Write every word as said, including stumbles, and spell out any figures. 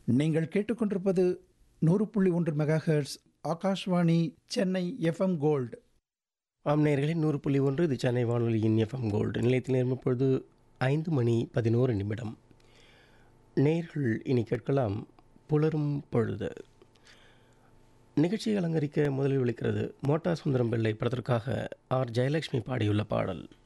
நீங்கள் கேட்டுக்கொண்டிருப்பது நூறு புள்ளி ஒன்று megahertz Akashvani Chennai FM gold. ஆம் நேயர்களே, நூறு புள்ளி ஒன்று இது சென்னை வானொலியின் எஃப்எம் கோல்டு. நிலையத்தில் நேரம் இப்பொழுது ஐந்து மணி பதினோரு நிமிடம். நேயர்கள் இனி கேட்கலாம் புலரும் பொழுது. நிகழ்ச்சியை அலங்கரிக்க முதலில் ஒலிக்கிறது மோட்டார் சுந்தரம் பிள்ளை படத்திற்காக ஆர் ஜெயலட்சுமி பாடியுள்ள பாடல்.